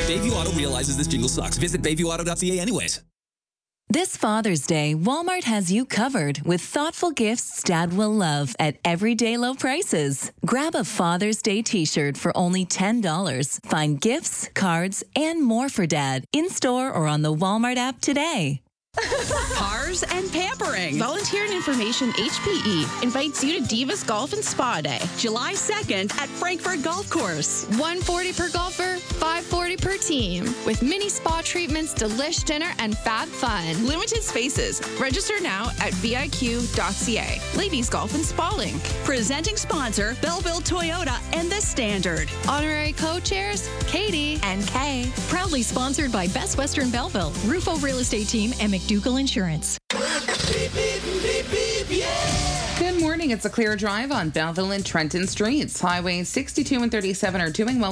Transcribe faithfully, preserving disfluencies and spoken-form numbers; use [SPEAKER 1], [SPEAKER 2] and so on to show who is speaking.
[SPEAKER 1] Bayview Auto realizes this jingle sucks. Visit bayview auto dot c a anyways.
[SPEAKER 2] This Father's Day, Walmart has you covered with thoughtful gifts Dad will love at everyday low prices. Grab a Father's Day t-shirt for only ten dollars. Find gifts, cards, and more for Dad in-store or on the Walmart app today.
[SPEAKER 3] Cars and pampering.
[SPEAKER 4] Volunteer and Information H P E invites you to Divas Golf and Spa Day.
[SPEAKER 3] July second at Frankfurt Golf Course.
[SPEAKER 5] one forty per golfer, five forty per team. With mini spa treatments, delish dinner, and fab fun.
[SPEAKER 4] Limited spaces. Register now at v i q dot c a. Ladies Golf and Spa Link.
[SPEAKER 3] Presenting sponsor, Belleville Toyota and The Standard.
[SPEAKER 5] Honorary co-chairs, Katie and Kay.
[SPEAKER 6] Proudly sponsored by Best Western Belleville, Rufo Real Estate Team, and McDougall Insurance.
[SPEAKER 7] Good morning. It's a clear drive on Belleville and Trenton Streets. Highways sixty-two and thirty-seven are doing well.